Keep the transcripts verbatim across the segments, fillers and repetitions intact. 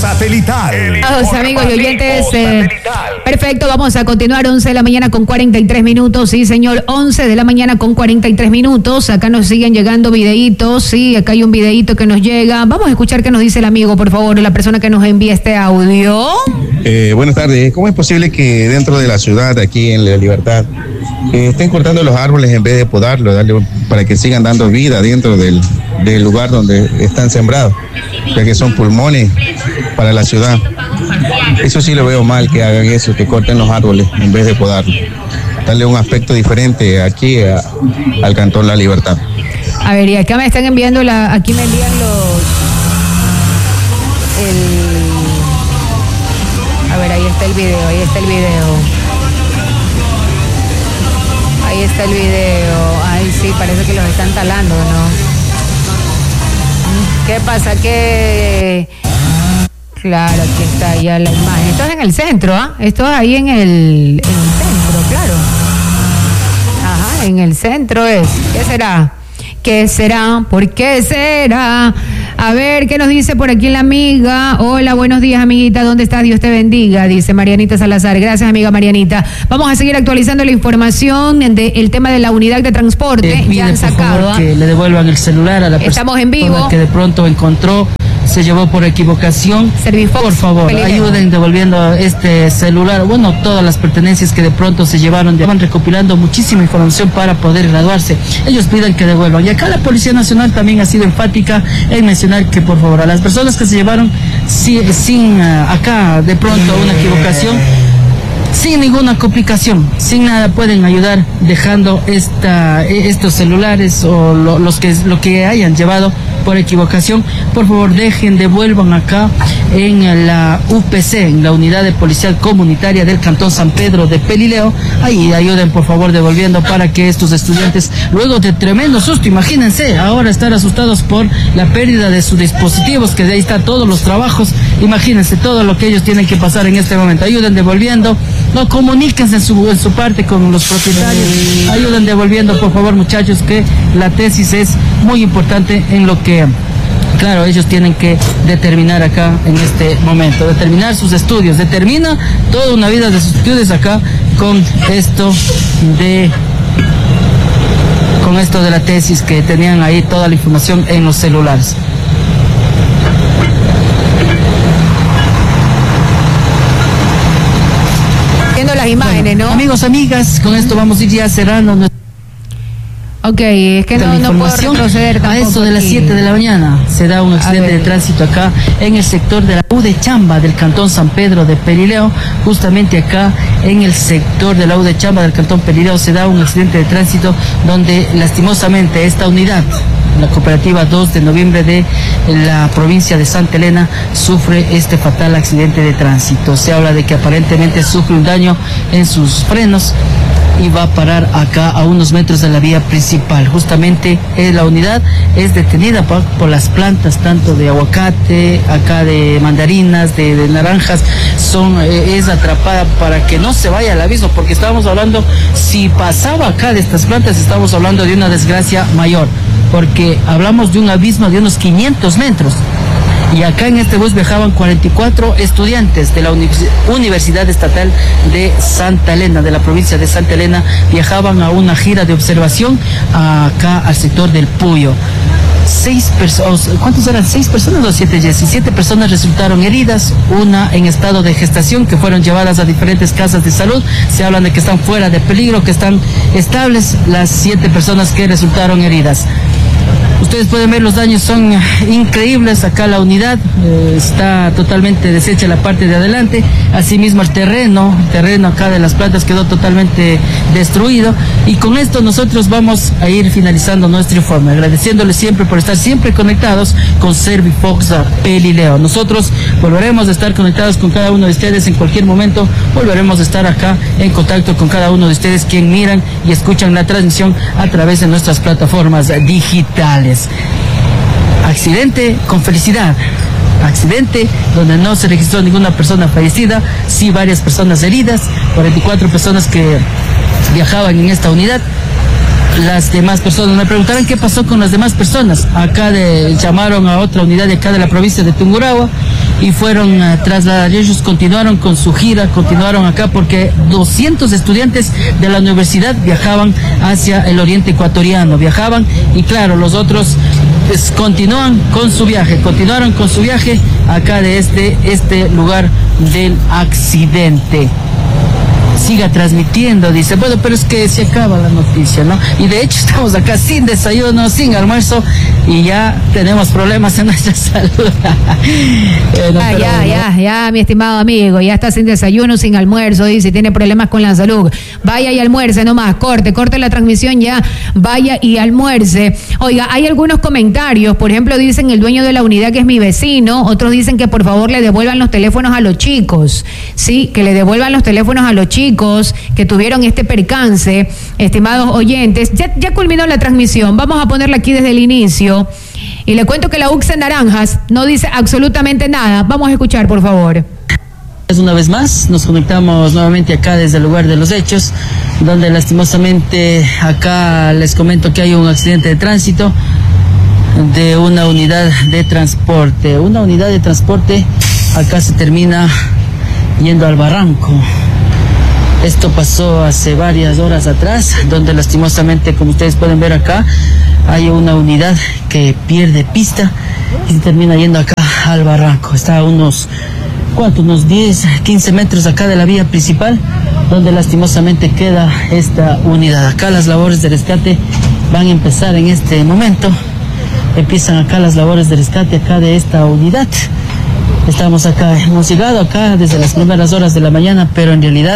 Satelital. Todos amigos y oyentes, eh, perfecto, vamos a continuar. Once de la mañana con cuarenta y tres minutos, sí señor, once de la mañana con cuarenta y tres minutos. Acá nos siguen llegando videitos, sí, acá hay un videito que nos llega. Vamos a escuchar qué nos dice el amigo, por favor, la persona que nos envía este audio. Eh, buenas tardes. ¿Cómo es posible que dentro de la ciudad, aquí en La Libertad, eh, estén cortando los árboles en vez de podarlos, darle para que sigan dando vida dentro del, del lugar donde están sembrados, ya que son pulmones para la ciudad? Eso sí lo veo mal, que hagan eso, que corten los árboles en vez de podarlos. Darle un aspecto diferente aquí a, al Cantón La Libertad. A ver, y acá me están enviando, la, aquí me envían los... El, a ver, ahí está el video, ahí está el video. Ahí está el video. Ay, sí, parece que los están talando, ¿no? ¿Qué pasa? Que... Claro, aquí está ya la imagen. Esto es en el centro, ¿ah? ¿eh? Esto es ahí en el, en el centro, claro. Ajá, en el centro es. ¿Qué será? ¿Qué será? ¿Por qué será? A ver, ¿qué nos dice por aquí la amiga? Hola, buenos días, amiguita. ¿Dónde estás? Dios te bendiga, dice Marianita Salazar. Gracias, amiga Marianita. Vamos a seguir actualizando la información del tema de la unidad de transporte. Eh, ya han sacado. Favor, que le devuelvan el celular a la persona. Estamos en vivo. Que de pronto encontró, se llevó por equivocación. Servifox, por favor, Pelileo. Ayuden devolviendo este celular. Bueno, todas las pertenencias que de pronto se llevaron, van recopilando muchísima información para poder graduarse. Ellos piden que devuelvan. Y acá la Policía Nacional también ha sido enfática en mencionar que por favor a las personas que se llevaron si, sin uh, acá de pronto una equivocación, sin ninguna complicación, sin nada, pueden ayudar dejando esta, estos celulares o lo, los que, lo que hayan llevado por equivocación. Por favor, dejen, devuelvan acá en la U P C, en la Unidad de Policial Comunitaria del Cantón San Pedro de Pelileo. Ahí ayuden, por favor, devolviendo para que estos estudiantes, luego de tremendo susto, imagínense, ahora estar asustados por la pérdida de sus dispositivos, que de ahí están todos los trabajos, imagínense todo lo que ellos tienen que pasar en este momento. Ayuden devolviendo, no, comuníquense en su, en su parte con los propietarios, ayuden devolviendo, por favor, muchachos, que la tesis es muy importante en lo que, claro, ellos tienen que determinar acá en este momento, determinar sus estudios, determina toda una vida de sus estudios acá con esto de, con esto de la tesis, que tenían ahí toda la información en los celulares. Viendo las imágenes, ¿no? Amigos, amigas, con esto vamos a ir ya cerrando nuestro... Ok, es que no, no puedo retroceder tampoco. A eso de las aquí. siete de la mañana se da un accidente de tránsito acá en el sector de la U de Chamba del Cantón San Pedro de Pelileo. Justamente acá en el sector de la U de Chamba del Cantón Pelileo se da un accidente de tránsito donde lastimosamente esta unidad, la cooperativa dos de noviembre de la provincia de Santa Elena, sufre este fatal accidente de tránsito. Se habla de que aparentemente sufre un daño en sus frenos y va a parar acá a unos metros de la vía principal. Justamente eh, la unidad es detenida por, por las plantas tanto de aguacate, acá de mandarinas, de, de naranjas, son eh, es atrapada para que no se vaya al abismo, porque estábamos hablando, si pasaba acá de estas plantas, estamos hablando de una desgracia mayor, porque hablamos de un abismo de unos quinientos metros. Y acá en este bus viajaban cuarenta y cuatro estudiantes de la Universidad Estatal de Santa Elena, de la provincia de Santa Elena, viajaban a una gira de observación acá al sector del Puyo. Seis personas, ¿cuántos eran? ¿Seis personas o siete, Jessy? Siete personas resultaron heridas, una en estado de gestación, que fueron llevadas a diferentes casas de salud. Se hablan de que están fuera de peligro, que están estables las siete personas que resultaron heridas. Ustedes pueden ver, los daños son increíbles. Acá la unidad eh, está totalmente deshecha la parte de adelante. Asimismo el terreno, el terreno acá de las plantas quedó totalmente destruido. Y con esto nosotros vamos a ir finalizando nuestro informe, agradeciéndoles siempre por estar siempre conectados con Servifox Pelileo. Nosotros volveremos a estar conectados con cada uno de ustedes en cualquier momento. Volveremos a estar acá en contacto con cada uno de ustedes, quien miran y escuchan la transmisión a través de nuestras plataformas digitales. Accidente con felicidad. Accidente donde no se registró ninguna persona fallecida, sí varias personas heridas, cuarenta y cuatro personas que viajaban en esta unidad. las demás personas. Me preguntarán qué pasó con las demás personas. Acá de, llamaron a otra unidad de acá de la provincia de Tungurahua y fueron uh, trasladados. Ellos continuaron con su gira, continuaron acá porque doscientos estudiantes de la universidad viajaban hacia el oriente ecuatoriano, viajaban y claro, los otros pues, continúan con su viaje, continuaron con su viaje acá de este, este lugar del accidente. Siga transmitiendo, dice, bueno, pero es que se acaba la noticia, ¿no? Y de hecho estamos acá sin desayuno, sin almuerzo y ya tenemos problemas en nuestra salud. eh, no, ah, ya, no. ya, ya, mi estimado amigo, ya está sin desayuno, sin almuerzo, dice, tiene problemas con la salud. Vaya y almuerce nomás, corte, corte la transmisión ya, vaya y almuerce. Oiga, hay algunos comentarios, por ejemplo, dicen el dueño de la unidad que es mi vecino, otros dicen que por favor le devuelvan los teléfonos a los chicos, sí, que le devuelvan los teléfonos a los chicos que tuvieron este percance, estimados oyentes. Ya, ya culminó la transmisión, vamos a ponerla aquí desde el inicio y le cuento que la U C S Naranjas no dice absolutamente nada. Vamos a escuchar, por favor. Una vez más, nos conectamos nuevamente acá desde el lugar de los hechos, donde lastimosamente acá les comento que hay un accidente de tránsito de una unidad de transporte. Una unidad de transporte acá se termina yendo al barranco. Esto pasó hace varias horas atrás, donde lastimosamente, como ustedes pueden ver acá, hay una unidad que pierde pista y termina yendo acá al barranco. Está a unos, ¿cuánto? Unos diez, quince metros acá de la vía principal, donde lastimosamente queda esta unidad. Acá las labores de rescate van a empezar en este momento. Empiezan acá las labores de rescate acá de esta unidad. Estamos acá, hemos llegado acá desde las primeras horas de la mañana, pero en realidad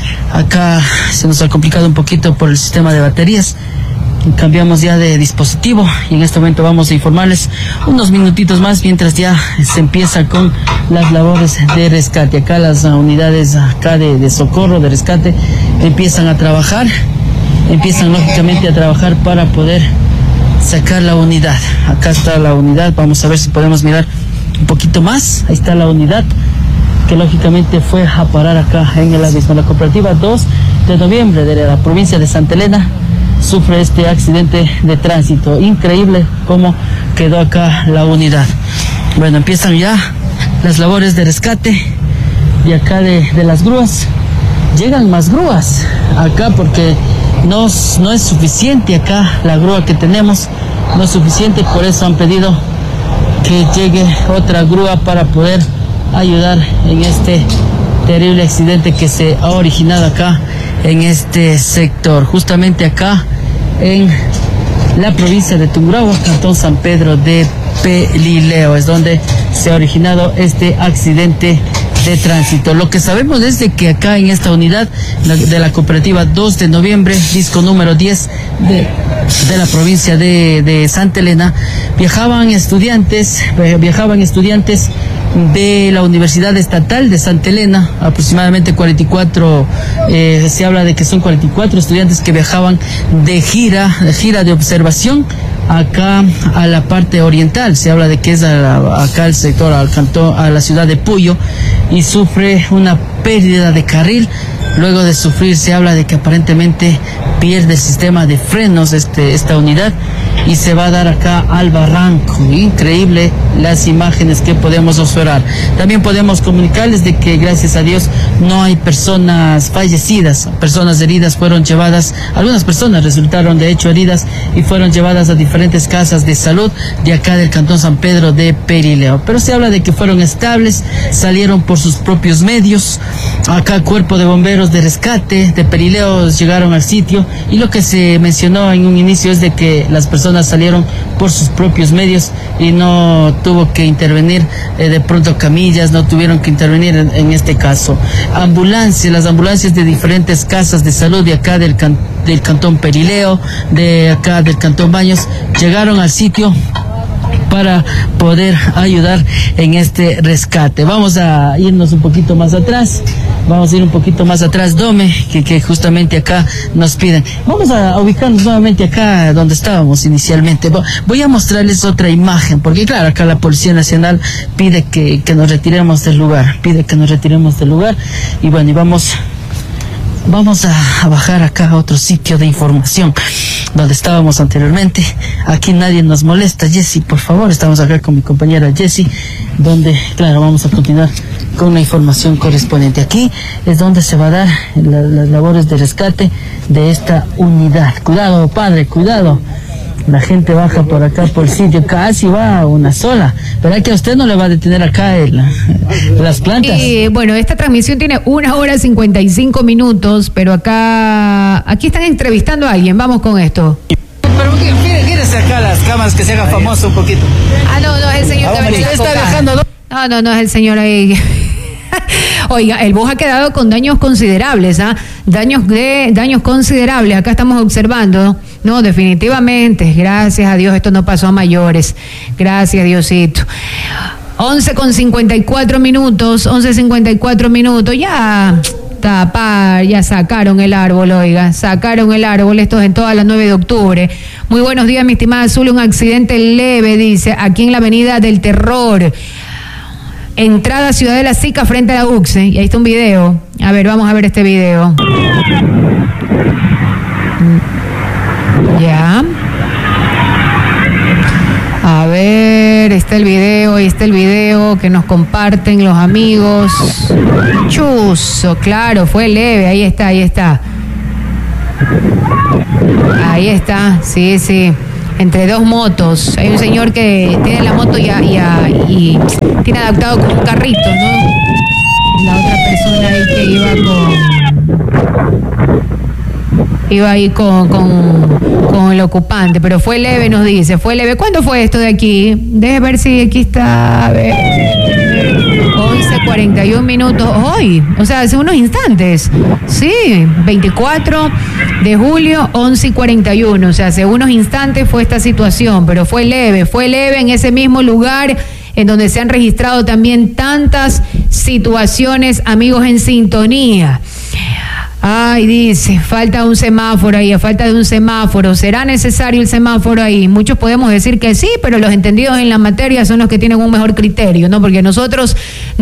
acá se nos ha complicado un poquito por el sistema de baterías. Cambiamos ya de dispositivo y en este momento vamos a informarles unos minutitos más mientras ya se empieza con las labores de rescate. Acá las unidades acá de, de socorro, de rescate, empiezan a trabajar, empiezan lógicamente a trabajar para poder sacar la unidad. Acá está la unidad, vamos a ver si podemos mirar un poquito más. Ahí está la unidad que lógicamente fue a parar acá en el abismo. La cooperativa dos de noviembre de la provincia de Santa Elena sufre este accidente de tránsito. Increíble cómo quedó acá la unidad. Bueno, empiezan ya las labores de rescate y acá de, de las grúas. Llegan más grúas acá porque no, no es suficiente acá la grúa que tenemos, no es suficiente, por eso han pedido que llegue otra grúa para poder ayudar en este terrible accidente que se ha originado acá en este sector, justamente acá en la provincia de Tungurahua, Cantón San Pedro de Pelileo, es donde se ha originado este accidente de tránsito. Lo que sabemos es de que acá en esta unidad de la cooperativa dos de noviembre, disco número diez de, de la provincia de, de Santa Elena, viajaban estudiantes, viajaban estudiantes de la Universidad Estatal de Santa Elena, aproximadamente cuarenta y cuatro, eh, se habla de que son cuarenta y cuatro estudiantes que viajaban de gira, de gira de observación acá a la parte oriental. Se habla de que es a la, acá al sector, al cantón, a la ciudad de Puyo, y sufre una pérdida de carril. Luego de sufrir, se habla de que aparentemente pierde el sistema de frenos este, esta unidad y se va a dar acá al barranco. Increíble las imágenes que podemos observar. También podemos comunicarles de que gracias a Dios no hay personas fallecidas. Personas heridas fueron llevadas, algunas personas resultaron de hecho heridas y fueron llevadas a diferentes casas de salud de acá del Cantón San Pedro de Pelileo. Pero se habla de que fueron estables, salieron por sus propios medios. Acá cuerpo de bomberos de rescate de Pelileo llegaron al sitio y lo que se mencionó en un inicio es de que las personas salieron por sus propios medios y no tuvo que intervenir eh, de pronto camillas, no tuvieron que intervenir en, en este caso. Ambulancias, las ambulancias de diferentes casas de salud de acá del, can, del Cantón Pelileo, de acá del Cantón Baños, llegaron al sitio para poder ayudar en este rescate. Vamos a irnos un poquito más atrás. Vamos a ir un poquito más atrás, Dome, que, que justamente acá nos piden. Vamos a ubicarnos nuevamente acá donde estábamos inicialmente. Voy a mostrarles otra imagen, porque claro, acá la Policía Nacional pide que, que nos retiremos del lugar, pide que nos retiremos del lugar. Y bueno, y vamos... Vamos a, a bajar acá a otro sitio de información. donde estábamos anteriormente. Aquí nadie nos molesta. Jessy, por favor, estamos acá con mi compañera Jessy, donde, claro, vamos a continuar con la información correspondiente. Aquí es donde se va a dar la, las labores de rescate de esta unidad. Cuidado, padre, cuidado. La gente baja por acá por el sitio, casi va una sola. ¿Verdad que a usted no le va a detener acá el, las plantas? Y bueno, esta transmisión tiene una hora cincuenta y cinco minutos, pero acá, aquí están entrevistando a alguien. Vamos con esto. Pero fíjense acá las cámaras, que se haga famoso un poquito. Ah, no, no, es el señor que está dejando. No, no, no es el señor ahí. Oiga, el bus ha quedado con daños considerables, ¿ah? Daños de, daños considerables. Acá estamos observando. No, definitivamente, gracias a Dios, esto no pasó a mayores. Gracias, Diosito. once con cincuenta y cuatro minutos, once cincuenta y cuatro minutos, ya tapar, ya sacaron el árbol, oiga, sacaron el árbol, esto es en todas las nueve de octubre. Muy buenos días, mi estimada Azul, un accidente leve, dice, aquí en la avenida del Terror. Entrada Ciudad de la Sica frente a la U C S E. Y ahí está un video. A ver, vamos a ver este video. Ya. A ver, está el video, ahí está el video que nos comparten los amigos. Chuzo, claro, fue leve, ahí está, ahí está. Ahí está, sí, sí. Entre dos motos. Hay un señor que tiene la moto y, a, y, a, y tiene adaptado como un carrito, ¿no? La otra persona ahí que iba con... Iba ahí con, con, con el ocupante, pero fue leve, nos dice, fue leve. ¿Cuándo fue esto de aquí? Deje ver si aquí está. A ver. once cuarenta y un minutos. Hoy, o sea, hace unos instantes. Sí, veinticuatro de julio, once y cuarenta y uno. O sea, hace unos instantes fue esta situación, pero fue leve, fue leve en ese mismo lugar en donde se han registrado también tantas situaciones, amigos en sintonía. Ay, dice, falta un semáforo ahí, a falta de un semáforo. ¿Será necesario el semáforo ahí? Muchos podemos decir que sí, pero los entendidos en la materia son los que tienen un mejor criterio, ¿no? Porque nosotros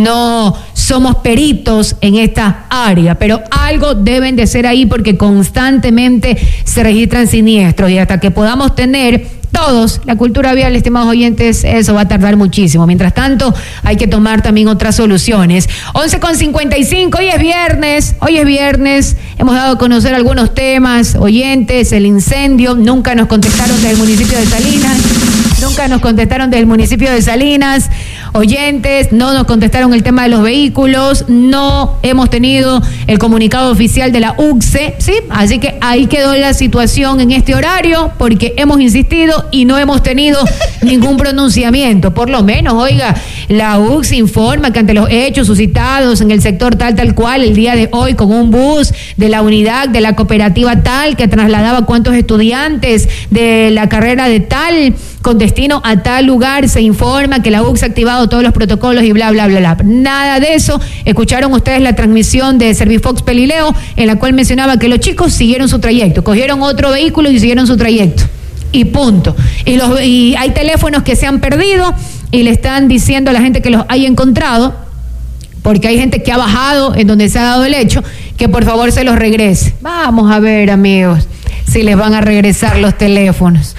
no somos peritos en esta área, pero algo deben de ser ahí porque constantemente se registran siniestros y hasta que podamos tener todos la cultura vial, estimados oyentes, eso va a tardar muchísimo. Mientras tanto, hay que tomar también otras soluciones. once con cincuenta y cinco, hoy es viernes, hoy es viernes, hemos dado a conocer algunos temas, oyentes, el incendio, nunca nos contestaron desde el municipio de Salinas, nunca nos contestaron desde el municipio de Salinas, oyentes, no nos contestaron el tema de los vehículos, no hemos tenido el comunicado oficial de la U C S E, ¿sí? Así que ahí quedó la situación en este horario, porque hemos insistido y no hemos tenido ningún pronunciamiento. Por lo menos, oiga, la U C S E informa que ante los hechos suscitados en el sector tal, tal cual, el día de hoy, con un bus de la unidad de la cooperativa tal, que trasladaba cuantos estudiantes de la carrera de tal, con destino a tal lugar, se informa que la U C S E ha activado todos los protocolos y bla, bla, bla, bla. Nada de eso. Escucharon ustedes la transmisión de Servifox Pelileo, en la cual mencionaba que los chicos siguieron su trayecto, cogieron otro vehículo y siguieron su trayecto. Y punto. Y, los, y hay teléfonos que se han perdido y le están diciendo a la gente que los haya encontrado, porque hay gente que ha bajado en donde se ha dado el hecho, que por favor se los regrese. Vamos a ver, amigos, si les van a regresar los teléfonos.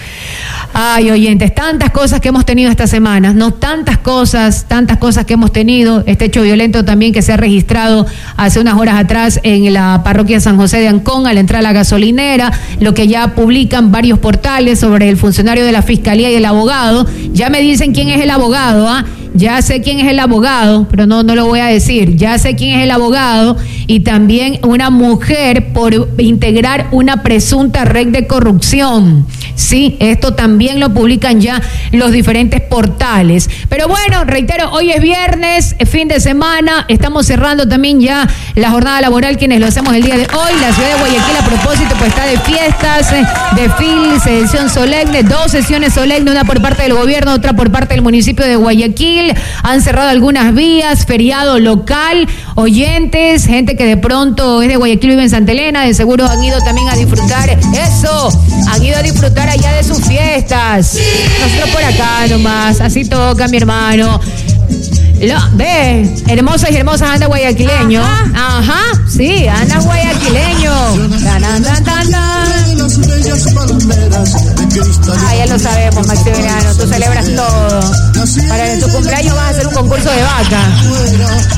Ay, oyentes, tantas cosas que hemos tenido esta semana, no tantas cosas, tantas cosas que hemos tenido, este hecho violento también que se ha registrado hace unas horas atrás en la parroquia San José de Ancón, al entrar a la gasolinera, lo que ya publican varios portales sobre el funcionario de la Fiscalía y el abogado. Ya me dicen quién es el abogado, ¿ah? ¿eh? Ya sé quién es el abogado, pero no, no lo voy a decir. Ya sé quién es el abogado y también una mujer por integrar una presunta red de corrupción. Sí, esto también lo publican ya los diferentes portales. Pero bueno, reitero, hoy es viernes, fin de semana, estamos cerrando también ya la jornada laboral, quienes lo hacemos el día de hoy. La ciudad de Guayaquil, a propósito, pues está de fiestas, desfile, sesión solemne, dos sesiones solemnes, una por parte del gobierno, otra por parte del municipio de Guayaquil. Han cerrado algunas vías, feriado local, oyentes, gente que de pronto es de Guayaquil, vive en Santa Elena, de seguro han ido también a disfrutar, eso, han ido a disfrutar allá de sus fiestas. Nosotros por acá nomás, así toca, mi hermano. Lo, ve, hermosas y hermosas, anda guayaquileño. Ajá, Ajá sí, anda guayaquileño. Tan, tan, tan, tan, tan. Ah, ya lo sabemos, Maximiliano, tú celebras todo. Para tu cumpleaños vas a hacer un concurso de vaca.